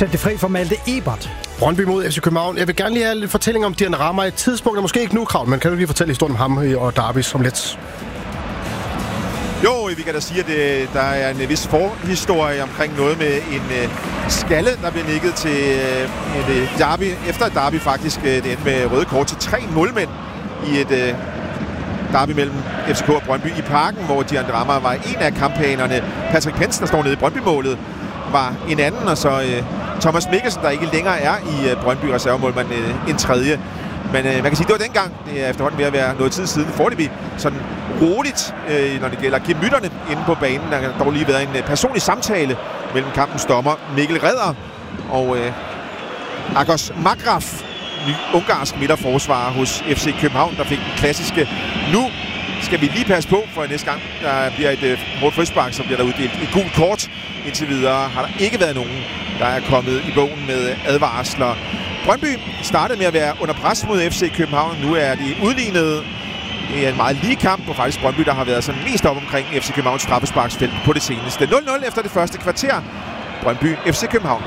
Sæt det fri for Malte Ebert. Brøndby mod FC København. Jeg vil gerne lige have lidt fortælling om Dian Rammer. Et tidspunkt er måske ikke nu, Kravl, men kan du lige fortælle historien om ham og Darby om lidt? Jo, vi kan da sige, at der er en vis forhistorie omkring noget med en skalle, der blev nikket til et derby. Efter et derby faktisk, det endte med røde kort til 3 målmænd i et derby mellem FCK og Brøndby i Parken, hvor Dian Rammer var en af kamphanerne. Patrick Pence, der står nede i Brøndby-målet, var en anden, og så Thomas Mikkelsen, der ikke længere er i Brøndby reservemålmand, en tredje. Men man kan sige, det var dengang, det er efterhånden ved at være noget tid siden, foreløbig sådan roligt, når det gælder gemytterne inde på banen. Der har dog lige været en personlig samtale mellem kampens dommer Mikkel Redder og Agos Magraf, ny ungarsk midterforsvarer hos FC København, der fik den klassiske "nu skal vi lige passe på, for næste gang der bliver et hårdt frispark, så bliver der uddelt et gult kort. Indtil videre har der ikke været nogen, der er kommet i bogen med advarsler. Brøndby startede med at være under pres mod FC København. Nu er de udlignet. Det er en meget lige kamp, og faktisk Brøndby, der har været sådan mest op omkring FC Københavns straffesparksfelt på det seneste. 0-0 efter det første kvarter. Brøndby FC København.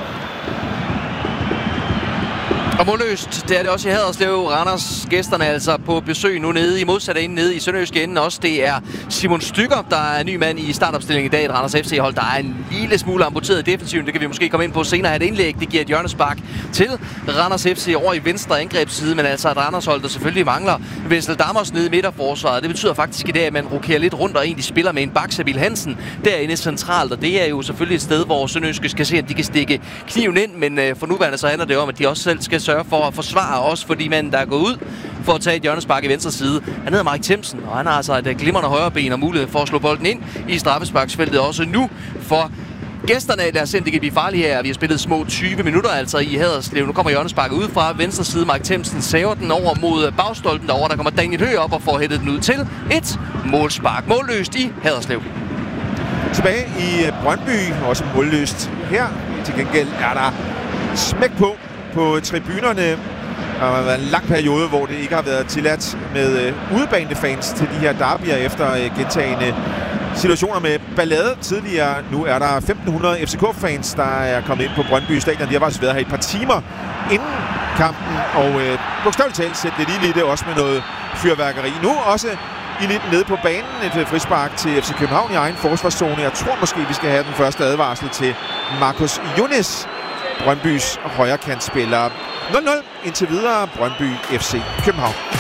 Og målløst, det er det også i Haderslev. Randers gæsterne altså på besøg nu nede i modsatte ende, nede i Sønderjyske ende også. Det er Simon Stygger, der er ny mand i startopstillingen i dag. Et Randers FC-hold, der er en lille smule amputeret i defensiven. Det kan vi måske komme ind på senere. Et indlæg, det giver et hjørnespark til Randers FC over i venstre angrebsside. Men altså et Randers-hold, der selvfølgelig mangler Wessel Dammers nede i midterforsvaret. Det betyder faktisk i dag, at man rokerer lidt rundt og egentlig spiller med en bak, Sabil Hansen derinde centralt. Og det er jo selvfølgelig et sted, hvor Sønderjyske skal se, at de kan stikke kniven ind. Men for nuværende så handler det om, at de også selv skal sørge for at forsvare os for de mænd, der er gået ud for at tage et hjørnespark i venstre side. Han hedder Mark Themsen, og han har altså et glimrende højre ben og mulighed for at slå bolden ind i straffesparksfeltet også nu for gæsterne. Lad os se, det kan blive farligt her. Vi har spillet små 20 minutter altså i Haderslev. Nu kommer hjørnesparket ud fra venstre side. Mark Themsen saver den over mod bagstolpen derovre. Der kommer Daniel Høgh op og får hættet den ud til et målspark. Målløst i Haderslev. Tilbage i Brøndby, også målløst her. Til gengæld er der smæk på tribunerne. Der har været en lang periode, hvor det ikke har været tilladt med udebanefans til de her derbyer efter gentagende situationer med ballade tidligere. Nu er der 1.500 FCK-fans, der er kommet ind på Brøndby Stadion. De har faktisk været her et par timer inden kampen, og bogstaveligt talt sætte det lige lidt også med noget fyrværkeri. Nu også i lidt nede på banen et frispark til FC København i egen forsvarszone. Jeg tror måske, vi skal have den første advarsel til Marcus Younes, Brøndbys højrekantspiller. 0-0 indtil videre. Brøndby FC København.